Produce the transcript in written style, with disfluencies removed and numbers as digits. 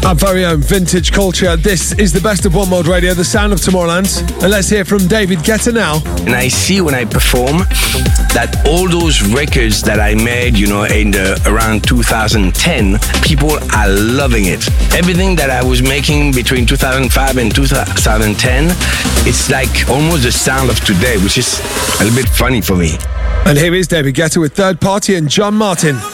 Our very own Vintage Culture. This is the best of One Mode Radio, the sound of Tomorrowland. And let's hear from David Guetta now. And I see when I perform that all those records that I made, in around 2010, people are loving it. Everything that I was making between 2005 and 2010, it's like almost the sound of today, which is a little bit funny for me. And here is David Guetta with Third Party and John Martin.